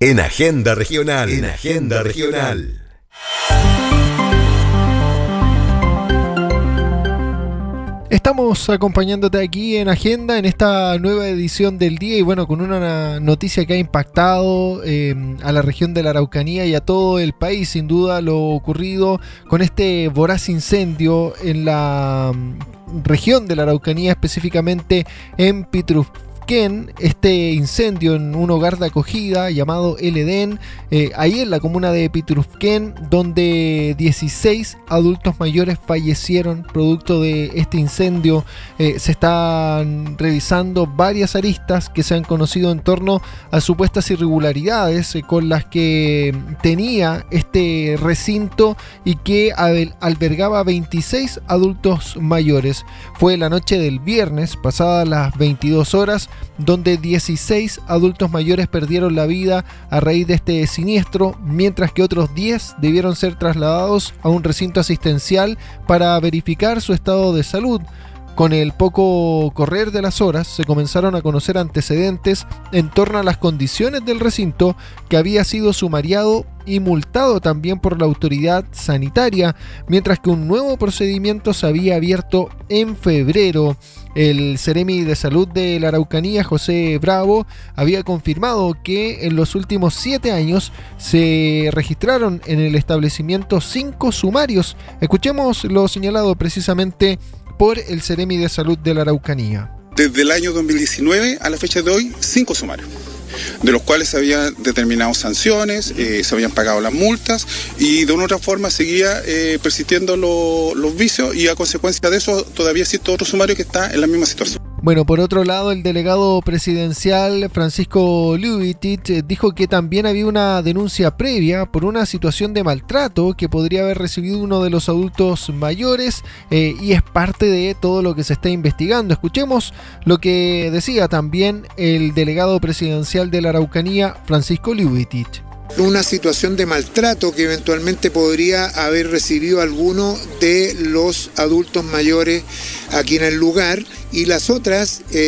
En Agenda Regional. En Agenda Regional. Estamos acompañándote aquí en Agenda, en esta nueva edición del día y bueno, con una noticia que ha impactado a la región de la Araucanía y a todo el país, sin duda, lo ocurrido con este voraz incendio en la región de la Araucanía, específicamente en Pitrufquén. Este incendio en un hogar de acogida llamado El Edén, ahí en la comuna de Pitrufquén, donde 16 adultos mayores fallecieron producto de este incendio. Se están revisando varias aristas que se han conocido en torno a supuestas irregularidades con las que tenía este recinto y que albergaba 26 adultos mayores. Fue la noche del viernes, pasadas las 22 horas, donde 16 adultos mayores perdieron la vida a raíz de este siniestro, mientras que otros 10 debieron ser trasladados a un recinto asistencial para verificar su estado de salud. Con el poco correr de las horas se comenzaron a conocer antecedentes en torno a las condiciones del recinto, que había sido sumariado y multado también por la autoridad sanitaria, mientras que un nuevo procedimiento se había abierto en febrero. El Seremi de Salud de la Araucanía, José Bravo, había confirmado que en los últimos 7 años se registraron en el establecimiento 5 sumarios. Escuchemos lo señalado precisamente por el Seremi de Salud de la Araucanía. Desde el año 2019 a la fecha de hoy, 5 sumarios, de los cuales se habían determinado sanciones, se habían pagado las multas y de una u otra forma seguía persistiendo los vicios, y a consecuencia de eso todavía existe otro sumario que está en la misma situación. Bueno, por otro lado, el delegado presidencial Francisco Liubitic dijo que también había una denuncia previa por una situación de maltrato que podría haber recibido uno de los adultos mayores y es parte de todo lo que se está investigando. Escuchemos lo que decía también el delegado presidencial de la Araucanía, Francisco Liubitic. Una situación de maltrato que eventualmente podría haber recibido alguno de los adultos mayores aquí en el lugar, y las otras